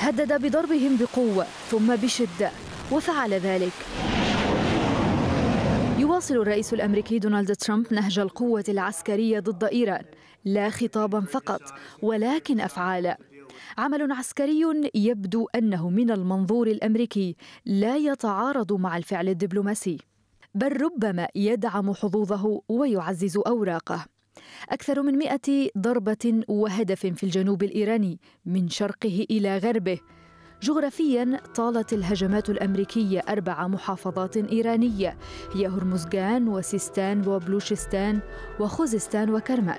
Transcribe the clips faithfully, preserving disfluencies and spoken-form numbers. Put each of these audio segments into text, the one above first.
هدد بضربهم بقوة ثم بشدة وفعل ذلك. يواصل الرئيس الأمريكي دونالد ترامب نهج القوة العسكرية ضد إيران، لا خطابا فقط ولكن أفعالا. عمل عسكري يبدو أنه من المنظور الأمريكي لا يتعارض مع الفعل الدبلوماسي، بل ربما يدعم حظوظه ويعزز أوراقه. أكثر من مئة ضربة وهدف في الجنوب الإيراني من شرقه إلى غربه. جغرافياً طالت الهجمات الأمريكية أربع محافظات إيرانية هي هرمزغان وسيستان وبلوشستان وخوزستان وكرمان.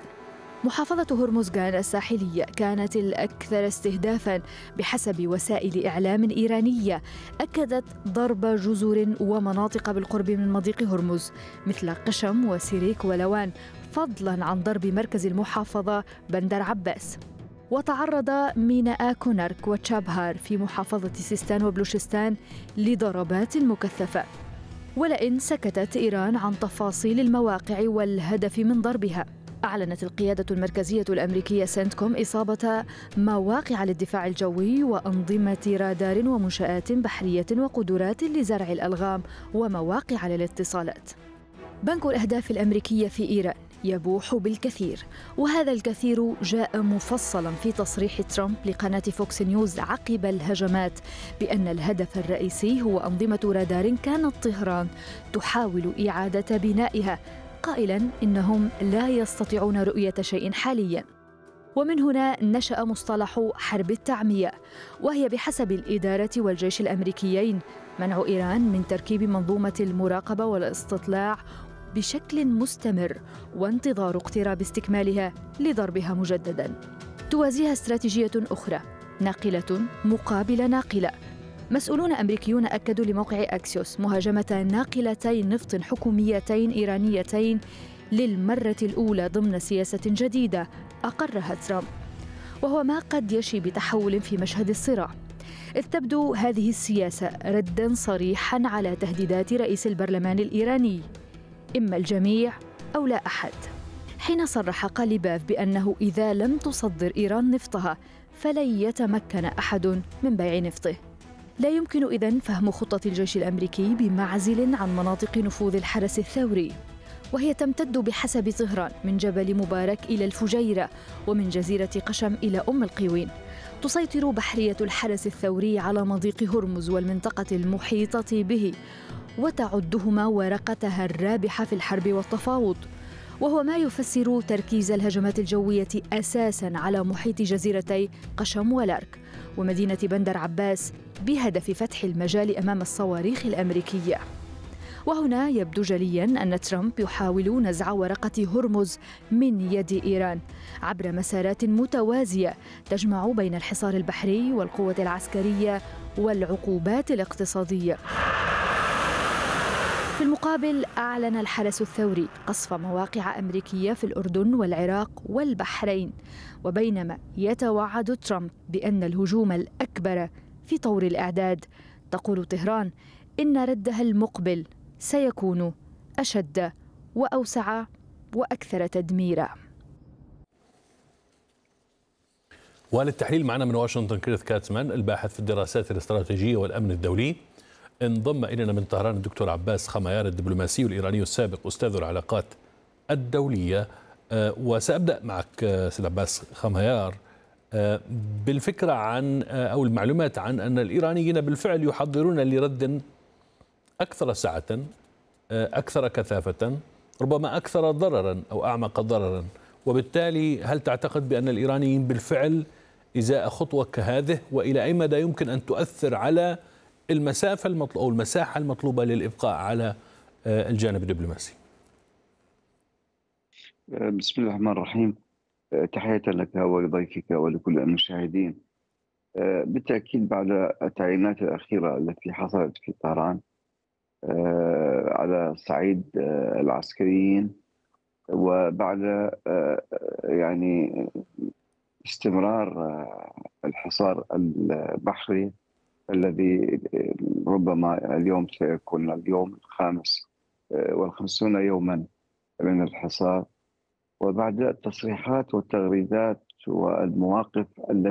محافظة هرمزغان الساحلية كانت الأكثر استهدافاً بحسب وسائل إعلام إيرانية أكدت ضرب جزر ومناطق بالقرب من مضيق هرمز مثل قشم وسيريك ولوان، فضلاً عن ضرب مركز المحافظة بندر عباس. وتعرض ميناء كونارك وتشابهار في محافظة سيستان وبلوشستان لضربات مكثفة. ولئن سكتت إيران عن تفاصيل المواقع والهدف من ضربها، أعلنت القيادة المركزية الأمريكية سنتكوم إصابة مواقع للدفاع الجوي وأنظمة رادار ومنشآت بحرية وقدرات لزرع الألغام ومواقع للاتصالات. بنك الأهداف الأمريكية في إيران يبوح بالكثير، وهذا الكثير جاء مفصلا في تصريح ترامب لقناة فوكس نيوز عقب الهجمات بأن الهدف الرئيسي هو أنظمة رادار كانت طهران تحاول إعادة بنائها، قائلا إنهم لا يستطيعون رؤية شيء حاليا. ومن هنا نشأ مصطلح حرب التعمية، وهي بحسب الإدارة والجيش الأمريكيين منع إيران من تركيب منظومة المراقبة والاستطلاع بشكل مستمر وانتظار اقتراب استكمالها لضربها مجددا. توازيها استراتيجية أخرى ناقلة مقابل ناقلة. مسؤولون أمريكيون أكدوا لموقع أكسيوس مهاجمة ناقلتين نفط حكوميتين إيرانيتين للمرة الأولى ضمن سياسة جديدة أقرها ترامب، وهو ما قد يشي بتحول في مشهد الصراع، إذ تبدو هذه السياسة رداً صريحاً على تهديدات رئيس البرلمان الإيراني، إما الجميع أو لا أحد، حين صرح قاليباف بأنه إذا لم تصدر إيران نفطها فلن يتمكن أحد من بيع نفطه. لا يمكن إذن فهم خطة الجيش الأمريكي بمعزل عن مناطق نفوذ الحرس الثوري، وهي تمتد بحسب طهران من جبل مبارك إلى الفجيرة ومن جزيرة قشم إلى أم القوين. تسيطر بحرية الحرس الثوري على مضيق هرمز والمنطقة المحيطة به، وتعدهما ورقتها الرابحة في الحرب والتفاوض، وهو ما يفسر تركيز الهجمات الجوية أساساً على محيط جزيرتي قشم ولارك ومدينة بندر عباس بهدف فتح المجال أمام الصواريخ الأمريكية. وهنا يبدو جلياً أن ترامب يحاول نزع ورقة هرمز من يد إيران عبر مسارات متوازية تجمع بين الحصار البحري والقوة العسكرية والعقوبات الاقتصادية. في المقابل أعلن الحرس الثوري قصف مواقع أمريكية في الأردن والعراق والبحرين، وبينما يتوعد ترامب بأن الهجوم الأكبر في طور الإعداد، تقول طهران إن ردها المقبل سيكون أشد وأوسع وأكثر تدميرا. وللتحليل معنا من واشنطن كريث كاتمان الباحث في الدراسات الاستراتيجية والأمن الدولي. انضم إلينا من طهران الدكتور عباس خميار الدبلوماسي الإيراني السابق أستاذ العلاقات الدولية. وسأبدأ معك سيد عباس خميار بالفكرة عن أو المعلومات عن أن الإيرانيين بالفعل يحضرون لرد أكثر سعة، أكثر كثافة، ربما أكثر ضررا أو أعمق ضررا. وبالتالي هل تعتقد بأن الإيرانيين بالفعل إزاء خطوة كهذه، وإلى أي مدى يمكن أن تؤثر على المسافة المطلوبة أو المساحة المطلوبة للإبقاء على الجانب الدبلوماسي؟ بسم الله الرحمن الرحيم. تحية لك ولضيفك ولكل المشاهدين. بالتأكيد بعد التعيينات الأخيرة التي حصلت في طهران على الصعيد العسكريين، وبعد يعني استمرار الحصار البحري الذي ربما اليوم سيكون اليوم الخامس والخمسون يوما من الحصار، وبعد التصريحات والتغريدات والمواقف التي